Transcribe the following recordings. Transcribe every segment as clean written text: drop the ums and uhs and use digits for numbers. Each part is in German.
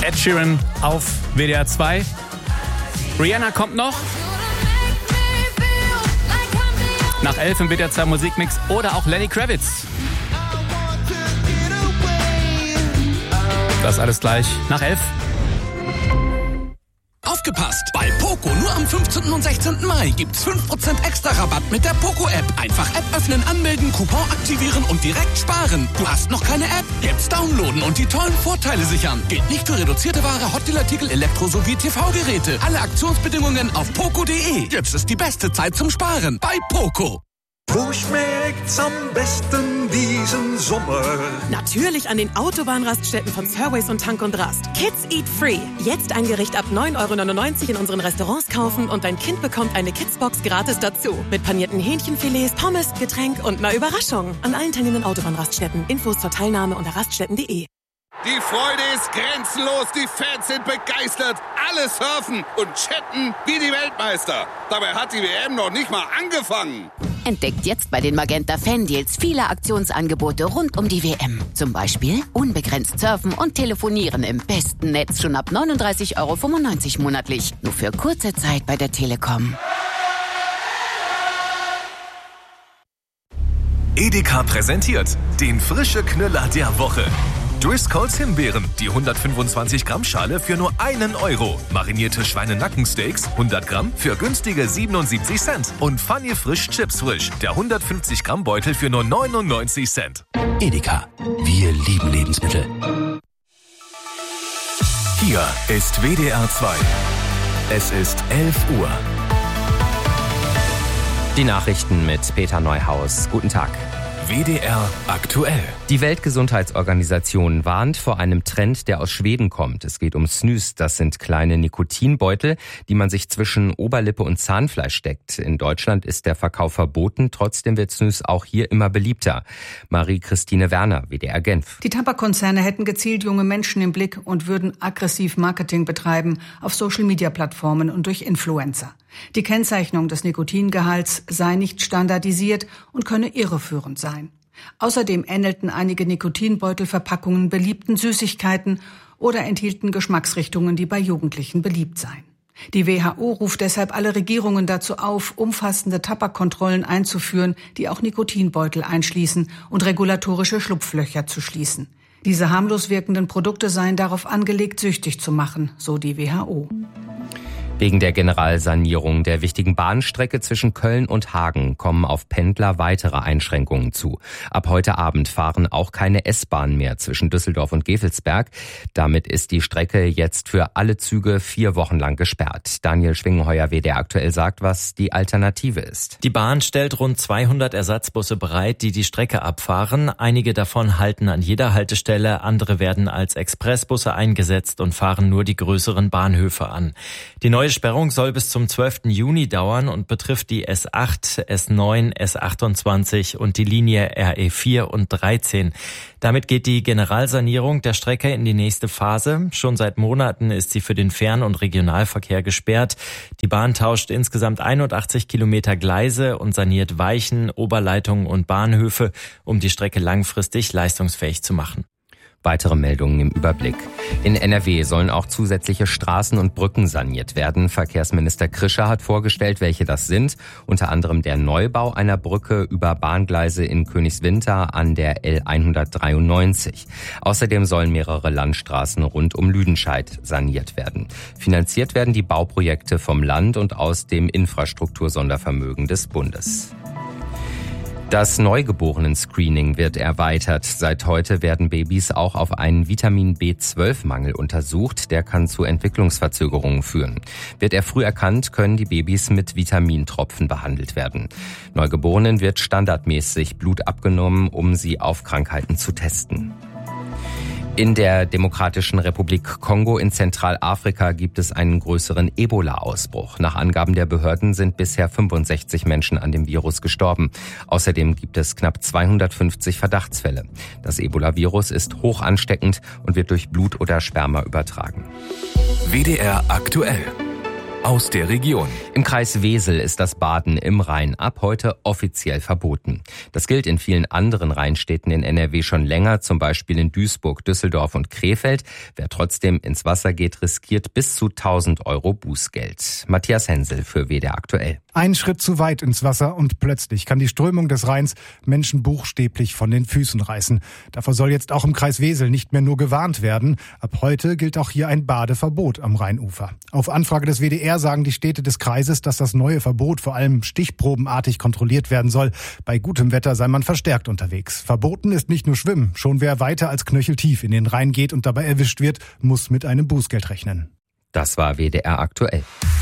Ed Sheeran auf WDR 2. Rihanna kommt noch. Nach 11 im WDR 2 Musikmix oder auch Lenny Kravitz. Das alles gleich nach 11. Aufgepasst! Bei Poco nur am 15. und 16. Mai gibt's 5% extra Rabatt mit der Poco-App. Einfach App öffnen, anmelden, Coupon aktivieren und direkt sparen. Du hast noch keine App? Jetzt downloaden und die tollen Vorteile sichern. Gilt nicht für reduzierte Ware, Hotdealartikel, Elektro- sowie TV-Geräte. Alle Aktionsbedingungen auf poco.de. Jetzt ist die beste Zeit zum Sparen bei Poco. Wo schmeckt's am besten diesen Sommer? Natürlich an den Autobahnraststätten von Surways und Tank und Rast. Kids Eat Free. Jetzt ein Gericht ab 9,99 € in unseren Restaurants kaufen und dein Kind bekommt eine Kidsbox gratis dazu. Mit panierten Hähnchenfilets, Pommes, Getränk und einer Überraschung. An allen teilnehmenden Autobahnraststätten. Infos zur Teilnahme unter raststätten.de. Die Freude ist grenzenlos, die Fans sind begeistert, alle surfen und chatten wie die Weltmeister. Dabei hat die WM noch nicht mal angefangen. Entdeckt jetzt bei den Magenta Fan-Deals viele Aktionsangebote rund um die WM. Zum Beispiel unbegrenzt surfen und telefonieren im besten Netz schon ab 39,95 € monatlich. Nur für kurze Zeit bei der Telekom. Edeka präsentiert den frische Knüller der Woche. Driscolls Himbeeren, die 125 Gramm Schale für nur 1 €. Marinierte Schweinenackensteaks, 100 Gramm für günstige 77 Cent. Und Funny Frisch Chips Frisch, der 150 Gramm Beutel für nur 99 Cent. Edeka, wir lieben Lebensmittel. Hier ist WDR 2. Es ist 11 Uhr. Die Nachrichten mit Peter Neuhaus. Guten Tag. WDR aktuell. Die Weltgesundheitsorganisation warnt vor einem Trend, der aus Schweden kommt. Es geht um Snus. Das sind kleine Nikotinbeutel, die man sich zwischen Oberlippe und Zahnfleisch steckt. In Deutschland ist der Verkauf verboten. Trotzdem wird Snus auch hier immer beliebter. Marie-Christine Werner, WDR Genf. Die Tabakkonzerne hätten gezielt junge Menschen im Blick und würden aggressiv Marketing betreiben auf Social-Media-Plattformen und durch Influencer. Die Kennzeichnung des Nikotingehalts sei nicht standardisiert und könne irreführend sein. Außerdem ähnelten einige Nikotinbeutelverpackungen beliebten Süßigkeiten oder enthielten Geschmacksrichtungen, die bei Jugendlichen beliebt seien. Die WHO ruft deshalb alle Regierungen dazu auf, umfassende Tabakkontrollen einzuführen, die auch Nikotinbeutel einschließen und regulatorische Schlupflöcher zu schließen. Diese harmlos wirkenden Produkte seien darauf angelegt, süchtig zu machen, so die WHO. Wegen der Generalsanierung der wichtigen Bahnstrecke zwischen Köln und Hagen kommen auf Pendler weitere Einschränkungen zu. Ab heute Abend fahren auch keine S-Bahnen mehr zwischen Düsseldorf und Gevelsberg. Damit ist die Strecke jetzt für alle Züge 4 Wochen lang gesperrt. Daniel Schwingenheuer, WDR aktuell, sagt, was die Alternative ist. Die Bahn stellt rund 200 Ersatzbusse bereit, die die Strecke abfahren. Einige davon halten an jeder Haltestelle, andere werden als Expressbusse eingesetzt und fahren nur die größeren Bahnhöfe an. Die neue Sperrung soll bis zum 12. Juni dauern und betrifft die S8, S9, S28 und die Linie RE4 und 13. Damit geht die Generalsanierung der Strecke in die nächste Phase. Schon seit Monaten ist sie für den Fern- und Regionalverkehr gesperrt. Die Bahn tauscht insgesamt 81 Kilometer Gleise und saniert Weichen, Oberleitungen und Bahnhöfe, um die Strecke langfristig leistungsfähig zu machen. Weitere Meldungen im Überblick. In NRW sollen auch zusätzliche Straßen und Brücken saniert werden. Verkehrsminister Krischer hat vorgestellt, welche das sind. Unter anderem der Neubau einer Brücke über Bahngleise in Königswinter an der L193. Außerdem sollen mehrere Landstraßen rund um Lüdenscheid saniert werden. Finanziert werden die Bauprojekte vom Land und aus dem Infrastruktursondervermögen des Bundes. Das Neugeborenen-Screening wird erweitert. Seit heute werden Babys auch auf einen Vitamin B12-Mangel untersucht. Der kann zu Entwicklungsverzögerungen führen. Wird er früh erkannt, können die Babys mit Vitamintropfen behandelt werden. Neugeborenen wird standardmäßig Blut abgenommen, um sie auf Krankheiten zu testen. In der Demokratischen Republik Kongo in Zentralafrika gibt es einen größeren Ebola-Ausbruch. Nach Angaben der Behörden sind bisher 65 Menschen an dem Virus gestorben. Außerdem gibt es knapp 250 Verdachtsfälle. Das Ebola-Virus ist hoch ansteckend und wird durch Blut oder Sperma übertragen. WDR aktuell. aus der Region. Im Kreis Wesel ist das Baden im Rhein ab heute offiziell verboten. Das gilt in vielen anderen Rheinstädten in NRW schon länger, zum Beispiel in Duisburg, Düsseldorf und Krefeld. Wer trotzdem ins Wasser geht, riskiert bis zu 1.000 € Bußgeld. Matthias Hensel für WDR aktuell. Ein Schritt zu weit ins Wasser und plötzlich kann die Strömung des Rheins Menschen buchstäblich von den Füßen reißen. Davor soll jetzt auch im Kreis Wesel nicht mehr nur gewarnt werden. Ab heute gilt auch hier ein Badeverbot am Rheinufer. Auf Anfrage des WDR sagen die Städte des Kreises, dass das neue Verbot vor allem stichprobenartig kontrolliert werden soll. Bei gutem Wetter sei man verstärkt unterwegs. Verboten ist nicht nur Schwimmen. Schon wer weiter als knöcheltief in den Rhein geht und dabei erwischt wird, muss mit einem Bußgeld rechnen. Das war WDR aktuell.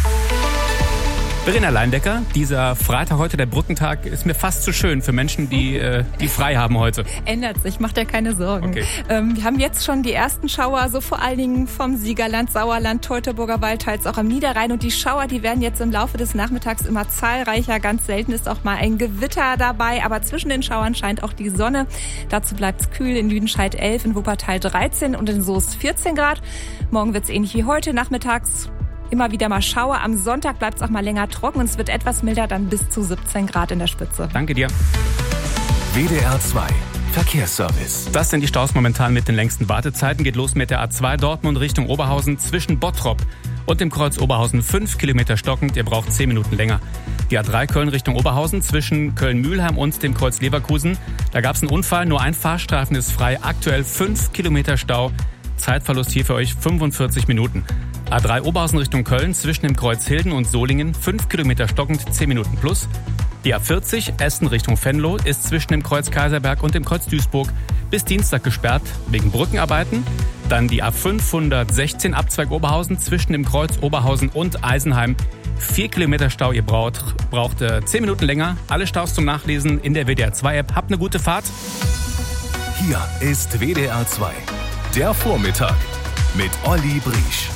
Verena Leindecker, dieser Freitag heute, der Brückentag, ist mir fast zu schön für Menschen, die frei haben heute. Ändert sich, macht dir keine Sorgen. Okay. Wir haben jetzt schon die ersten Schauer, so vor allen Dingen vom Siegerland, Sauerland, Teutoburger Wald, teils auch am Niederrhein. Und die Schauer, die werden jetzt im Laufe des Nachmittags immer zahlreicher. Ganz selten ist auch mal ein Gewitter dabei. Aber zwischen den Schauern scheint auch die Sonne. Dazu bleibt's kühl. In Lüdenscheid 11, in Wuppertal 13 und in Soest 14 Grad. Morgen wird's ähnlich wie heute nachmittags. Immer wieder mal Schauer. Am Sonntag bleibt es auch mal länger trocken und es wird etwas milder, dann bis zu 17 Grad in der Spitze. Danke dir. WDR 2 Verkehrsservice. Das sind die Staus momentan mit den längsten Wartezeiten. Geht los mit der A2 Dortmund Richtung Oberhausen zwischen Bottrop und dem Kreuz Oberhausen 5 Kilometer stockend. Ihr braucht 10 Minuten länger. Die A3 Köln Richtung Oberhausen zwischen Köln-Mühlheim und dem Kreuz Leverkusen. Da gab es einen Unfall, nur ein Fahrstreifen ist frei. Aktuell 5 Kilometer Stau. Zeitverlust hier für euch 45 Minuten. A3 Oberhausen Richtung Köln zwischen dem Kreuz Hilden und Solingen 5 Kilometer stockend, 10 Minuten plus. Die A40 Essen Richtung Venlo ist zwischen dem Kreuz Kaiserberg und dem Kreuz Duisburg bis Dienstag gesperrt wegen Brückenarbeiten. Dann die A516 Abzweig Oberhausen zwischen dem Kreuz Oberhausen und Eisenheim. 4 Kilometer Stau, ihr braucht 10 Minuten länger. Alle Staus zum Nachlesen in der WDR 2 App. Habt eine gute Fahrt. Hier ist WDR 2, der Vormittag mit Olli Briesch.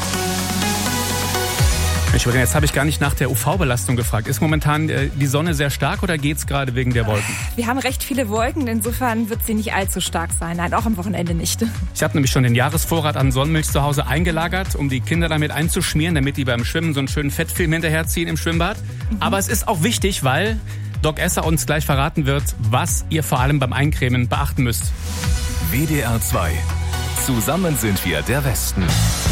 Jetzt habe ich gar nicht nach der UV-Belastung gefragt. Ist momentan die Sonne sehr stark oder geht es gerade wegen der Wolken? Wir haben recht viele Wolken, insofern wird sie nicht allzu stark sein. Nein, auch am Wochenende nicht. Ich habe nämlich schon den Jahresvorrat an Sonnenmilch zu Hause eingelagert, um die Kinder damit einzuschmieren, damit die beim Schwimmen so einen schönen Fettfilm hinterherziehen im Schwimmbad. Aber es ist auch wichtig, weil Doc Esser uns gleich verraten wird, was ihr vor allem beim Eincremen beachten müsst. WDR 2. Zusammen sind wir der Westen.